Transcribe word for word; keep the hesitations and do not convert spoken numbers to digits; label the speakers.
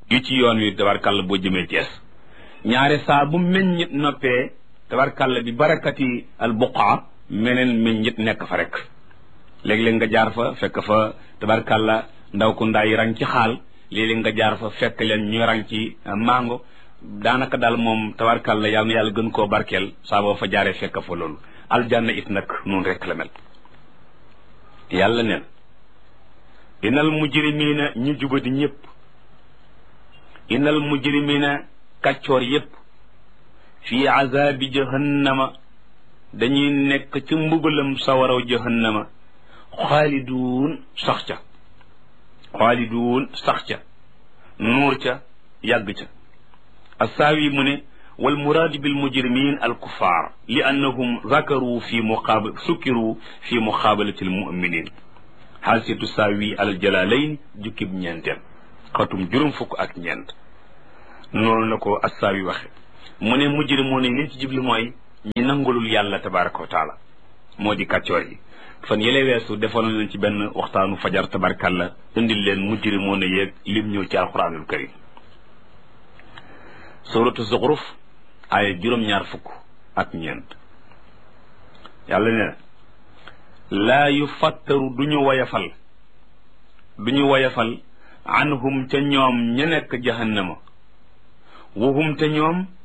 Speaker 1: yu ci yoon wi tabarkàlla boo jëmee Cees ñaare saa bu meññit noppee tabarkàlla bi barakati al buqaa meneen meññit nekk fa rek léeg-léeg nga jaar fa fekk fa tabarkàlla ndaw ku ndaa yi rang ci xaal léeg-léeg nga jaar fa fekk leen ñu rang ci mango daanaka daal moom tabarkàlla yàlla na yàlla gën koo barkeel saa boo fa jaaree fekk fa loolu aljanna it nag noonu rek la mel yàlla neen inal mujrimina ñu jubadi ñëpp inal mujrimina kàccoor yëpp fii azabi jahannama dañuy nekk ci mbugalam sawaraw jahannama xaaliduun sax ca xaaliduun sax ca nuur ca yàgg ca assaawi mu ne wal muraadu bil mujrimin al kuffar li annahum zakaru fi muqaabal sukkiru fi muqaabalati al muminin xaalsiyatu saawi al jalalayn jukkib ñeenteel xatum juróom fukk ak ñeent noonu la ko assaawi waxe mu ne mujrimoon yi liñ ci jublu mooy ñi nangulul yàlla tabaraka wa taala moo di kàccoor yi fan yële weesu defoon leen ci benn waxtaanu fajar tabarkalla indil leen mujrimoon yeeg lim ñëw ci alquranul karim suratu zuxruf ay juróom-ñaar fukk ak ñeent yàlla ne laa yu fattaru du ñu woyafal du ñu woyafal anhum ca ñoom ña nekk jahannama wahum te ñoom